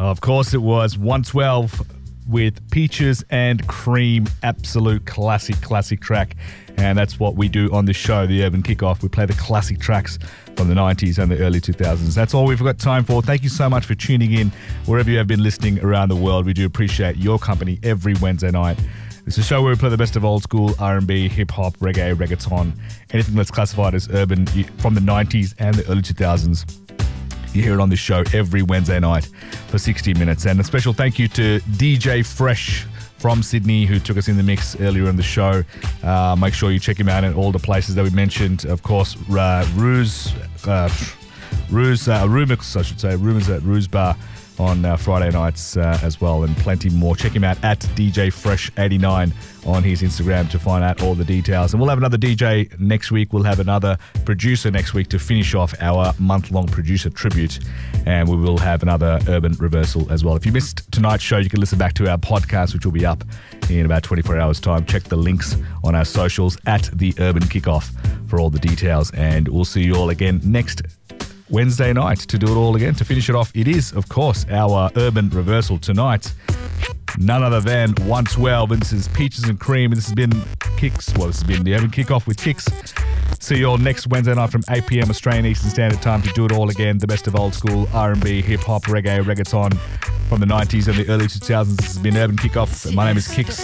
Of course it was 112 with Peaches and Cream. Absolute classic track. And that's what we do on this show, the Urban Kickoff. We play the classic tracks from the 90s and the early 2000s. That's all we've got time for. Thank you so much for tuning in wherever you have been listening around the world. We do appreciate your company every Wednesday night. It's a show where we play the best of old school R&B, hip-hop, reggae, reggaeton, anything that's classified as urban from the 90s and the early 2000s. You hear it on this show every Wednesday night for 60 minutes. And a special thank you to DJ Fresh from Sydney, who took us in the mix earlier in the show. Make sure you check him out at all the places that we mentioned. Of course, Rumors at Ruse Bar on Friday nights as well, and plenty more. Check him out at DJ Fresh89 on his Instagram to find out all the details. And we'll have another DJ next week. We'll have another producer next week to finish off our month-long producer tribute. And we will have another Urban Reversal as well. If you missed tonight's show, you can listen back to our podcast, which will be up in about 24 hours' time. Check the links on our socials at The Urban Kickoff for all the details. And we'll see you all again next Wednesday night to do it all again. To finish it off, it is, of course, our Urban Reversal tonight. None other than 112. And this is Peaches and Cream. And this has been Kicks. Well, this has been the Urban Kickoff with Kicks. See you all next Wednesday night from 8 p.m. Australian Eastern Standard Time to do it all again. The best of old school R&B, hip-hop, reggae, reggaeton from the 90s and the early 2000s. This has been Urban Kickoff. My name is Kicks.